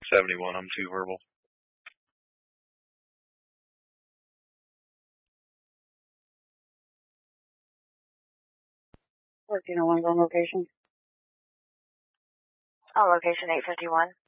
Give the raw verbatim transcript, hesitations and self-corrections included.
seventy-one, I'm two verbal. fourteen oh one's on location. On location eight fifty-one.